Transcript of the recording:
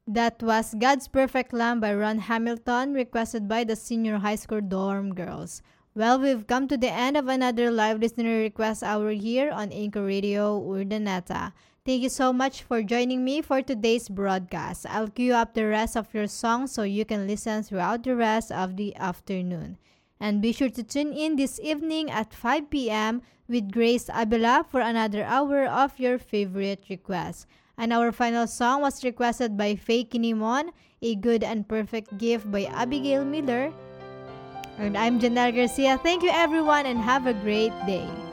That was God's Perfect Lamb by Ron Hamilton, requested by the senior high school dorm girls. Well, we've come to the end of another live listener request hour here on Anchor Radio Urdaneta. Thank you so much for joining me for today's broadcast. I'll queue up the rest of your songs so you can listen throughout the rest of the afternoon. And be sure to tune in this evening at 5 p.m. with Grace Abela for another hour of your favorite requests. And our final song was requested by Faye Kinimon, A Good and Perfect Gift by Abigail Miller. And I'm Janelle Garcia. Thank you everyone and have a great day.